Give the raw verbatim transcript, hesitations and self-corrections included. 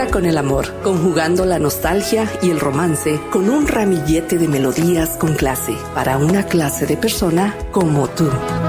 Juega con el amor, conjugando la nostalgia y el romance con un ramillete de melodías con clase, para una clase de persona como tú.